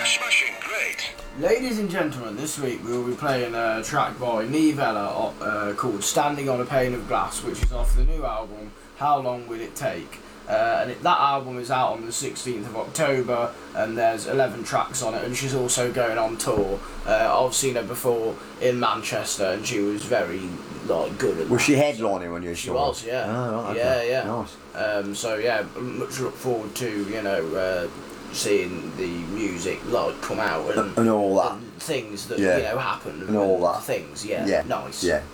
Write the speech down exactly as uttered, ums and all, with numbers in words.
Smashing great. Ladies and gentlemen, this week we will be playing a track by Nivella uh, called Standing on a Pane of Glass, which is off the new album, How Long Will It Take? Uh, and it, that album is out on the sixteenth of October, and there's eleven tracks on it, and she's also going on tour. Uh, I've seen her before in Manchester, and she was very like good at Was that. she headlining when you She saw her? was, yeah. Oh, right, Yeah, okay. yeah. Nice. Um, so yeah, much look forward to, you know, uh, seeing the music like come out and, And all that. and things that Yeah. you know happen And all that. things. Yeah, Yeah. nice. Yeah.